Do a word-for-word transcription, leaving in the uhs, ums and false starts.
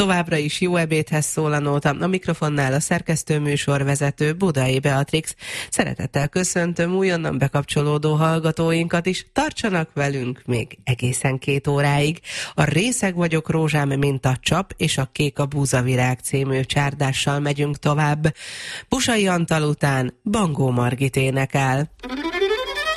Továbbra is jó ebédhez szól a nóta. A mikrofonnál a szerkesztő műsorvezető Budai Beatrix. Szeretettel köszöntöm újonnan bekapcsolódó hallgatóinkat is. Tartsanak velünk még egészen két óráig. A Részeg vagyok rózsám, mint a csap, és a Kék a búzavirág című csárdással megyünk tovább. Pusai Antal után Bangó Margit énekel.